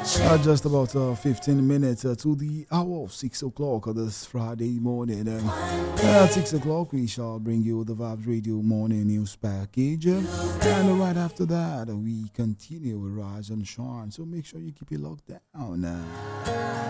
Just about 15 minutes to the hour of 6 o'clock this Friday morning. At 6 o'clock, we shall bring you the Vibes Radio Morning News Package. And right after that, we continue with Rise and Shine. So make sure you keep it locked down.